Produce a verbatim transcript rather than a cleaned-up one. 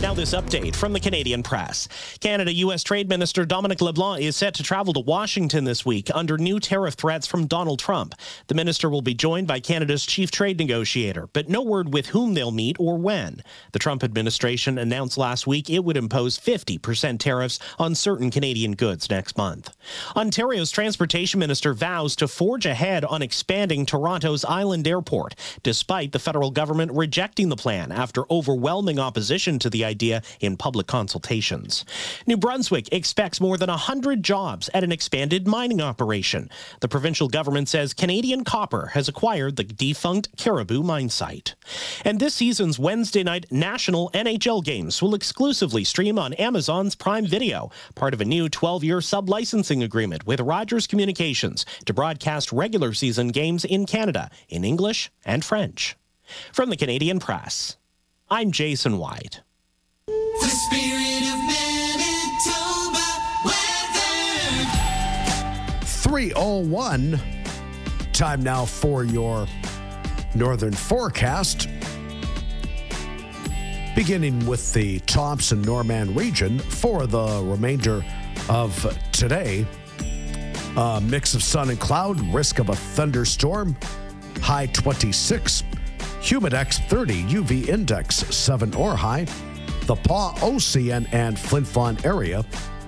Now this update from the Canadian Press. Canada-U S Trade Minister Dominic LeBlanc is set to travel to Washington this week under new tariff threats from Donald Trump. The minister will be joined by Canada's chief trade negotiator, but no word with whom they'll meet or when. The Trump administration announced last week it would impose fifty percent tariffs on certain Canadian goods next month. Ontario's transportation minister vows to forge ahead on expanding Toronto's Island Airport, despite the federal government rejecting the plan after overwhelming opposition to the idea in public consultations. New Brunswick expects more than one hundred jobs at an expanded mining operation. The provincial government says Canadian Copper has acquired the defunct Caribou mine site. And this season's Wednesday night national N H L games will exclusively stream on Amazon's Prime Video, part of a new twelve-year sub-licensing agreement with Rogers Communications to broadcast regular season games in Canada in English and French. From the Canadian Press, I'm Jason White. The spirit of Manitoba weather. three oh one. Time now for your northern forecast. Beginning with the Thompson-Norman region for the remainder of today. A mix of sun and cloud, risk of a thunderstorm, high twenty-six. Humidex thirty, U V index seven or high. The Pas Ocean and Flin Flon area,